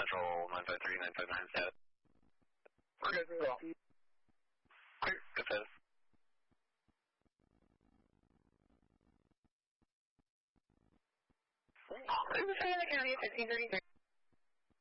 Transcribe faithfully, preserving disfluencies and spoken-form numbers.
Central nine five three nine five nine status. Okay, very well. Clear, good status. I'm saying the county at fifteen thirty-three.